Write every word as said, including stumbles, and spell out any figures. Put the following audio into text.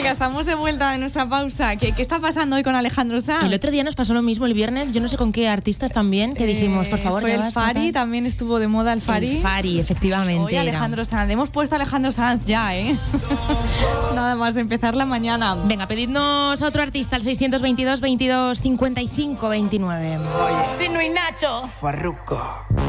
Venga, estamos de vuelta de nuestra pausa. ¿Qué, qué está pasando hoy con Alejandro Sanz? El otro día nos pasó lo mismo el viernes, yo no sé con qué artistas también, que dijimos, por favor, eh, fue ya el basta, Fari, tal. también estuvo de moda el Fari. El Fari, efectivamente. Hoy Alejandro era. Sanz. Hemos puesto a Alejandro Sanz ya, ¿eh? Nada más empezar la mañana. Venga, pedidnos a otro artista, al seiscientos veintidós, veintidós, cincuenta y cinco, veintinueve. Chino y Nacho. Farruko.